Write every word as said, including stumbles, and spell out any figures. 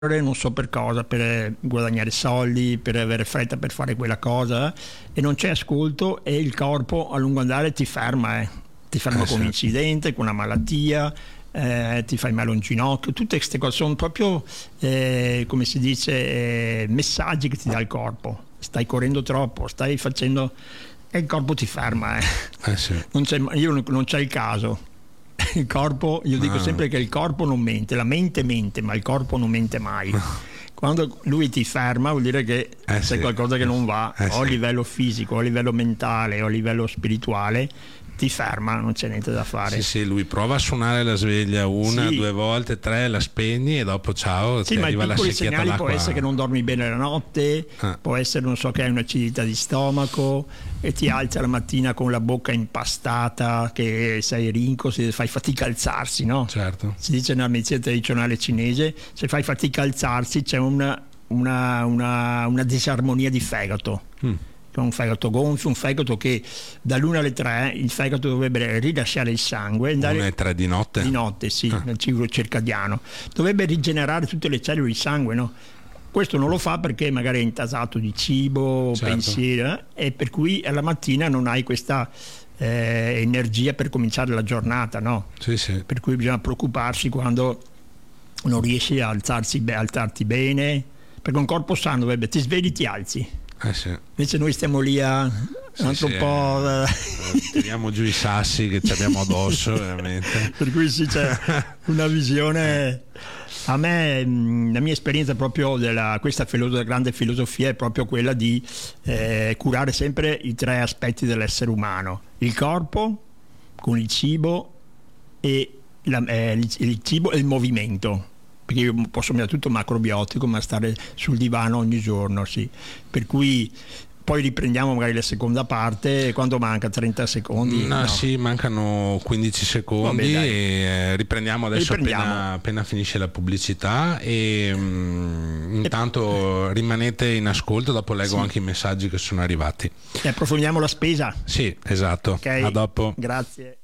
non so per cosa, per guadagnare soldi, per avere fretta per fare quella cosa, e non c'è ascolto e il corpo a lungo andare ti ferma, eh. ti ferma Eh, con un sì. incidente, con una malattia, eh, ti fai male a un ginocchio. Tutte queste cose sono proprio, eh, come si dice, eh, messaggi che ti dà il corpo. Stai correndo troppo, stai facendo, e il corpo ti ferma, eh. Eh, sì. non c'è, io non, non c'è il caso. Il corpo, io dico Ah. sempre che il corpo non mente, la mente mente, ma il corpo non mente mai. Quando lui ti ferma vuol dire che Eh, c'è sì. qualcosa che non va, Eh, o a sì. livello fisico, o a livello mentale, o a livello spirituale, ti ferma, non c'è niente da fare. Sì, sì, lui prova a suonare la sveglia una, Sì. due volte, tre, la spegni e dopo ciao, Sì, ti ma i arriva la piccoli secchiata segnali può d'acqua. essere che non dormi bene la notte, Ah. può essere, non so, che hai un'acidità di stomaco e ti alzi la mattina con la bocca impastata, che sei rinco, se fai fatica a alzarsi, no? Certo. Si dice nella medicina tradizionale cinese, se fai fatica a alzarsi c'è una, una, una, una disarmonia di fegato. Mm. C'è un fegato gonfio, un fegato che dall'una alle tre il fegato dovrebbe rilasciare il sangue, andare Una e tre di notte? di notte, sì, Ah. nel ciclo circadiano, dovrebbe rigenerare tutte le cellule di sangue, no? Questo non lo fa perché magari è intasato di cibo, Certo. pensiero, eh, e per cui alla mattina non hai questa eh, energia per cominciare la giornata, no? Sì, sì. Per cui bisogna preoccuparsi quando non riesci a alzarsi, be- alzarti bene, perché un corpo sano dovrebbe, ti svegli, ti alzi. Eh, sì. Invece noi stiamo lì a un Sì, altro sì, po', eh, tiriamo giù i sassi che ci abbiamo addosso, veramente. per cui sì, c'è una visione. A me mh, la mia esperienza proprio della questa filoso- grande filosofia è proprio quella di eh, curare sempre i tre aspetti dell'essere umano: il corpo con il cibo e la- eh, il, il cibo e il movimento, perché io posso mangiare tutto macrobiotico ma stare sul divano ogni giorno, sì. Per cui poi riprendiamo magari la seconda parte quando manca trenta secondi. No, no. sì, mancano quindici secondi. Vabbè, dai. E eh, riprendiamo adesso Riprendiamo. Appena, appena finisce la pubblicità e mm, intanto rimanete in ascolto, dopo leggo Sì. anche i messaggi che sono arrivati. E approfondiamo la spesa. Sì, esatto. Ok? A dopo. Grazie.